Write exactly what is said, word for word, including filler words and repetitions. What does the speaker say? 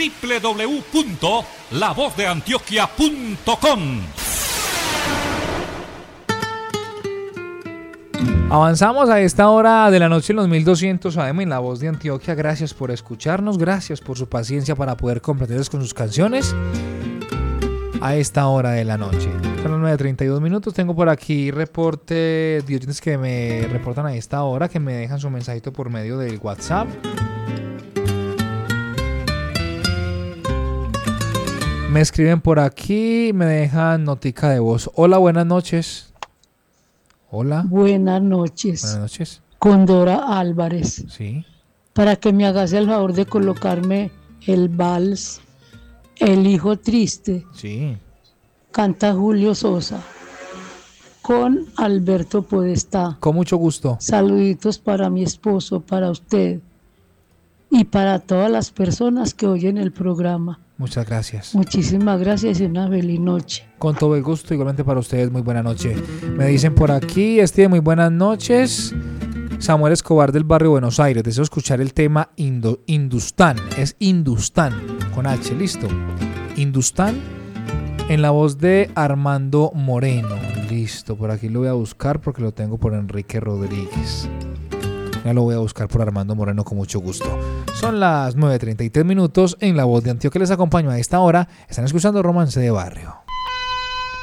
doble u doble u doble u punto la voz de antioquia punto com. Avanzamos a esta hora de la noche en los mil doscientos A M en La Voz de Antioquia. Gracias por escucharnos, gracias por su paciencia para poder complacerles con sus canciones a esta hora de la noche. Son las nueve treinta y dos minutos. Tengo por aquí reporte de oyentes que me reportan a esta hora, que me dejan su mensajito por medio del WhatsApp. Me escriben por aquí, me dejan notica de voz. Hola, buenas noches. Hola. Buenas noches. Buenas noches. Con Dora Álvarez. Sí. Para que me hagas el favor de colocarme el vals El Hijo Triste. Sí. Canta Julio Sosa con Alberto Podestá. Con mucho gusto. Saluditos para mi esposo, para usted y para todas las personas que oyen el programa. Muchas gracias. Muchísimas gracias y una feliz noche. Con todo el gusto, igualmente para ustedes, muy buena noche. Me dicen por aquí, Steve, muy buenas noches. Samuel Escobar del barrio Buenos Aires. Deseo escuchar el tema Indo, Hindustán. Es Hindustán, con H, listo. Hindustán, en la voz de Armando Moreno. Listo, por aquí lo voy a buscar porque lo tengo por Enrique Rodríguez. Ya lo voy a buscar por Armando Moreno con mucho gusto. Son las nueve treinta y tres minutos en La Voz de Antioquia. Les acompaño a esta hora. Están escuchando Romance de Barrio.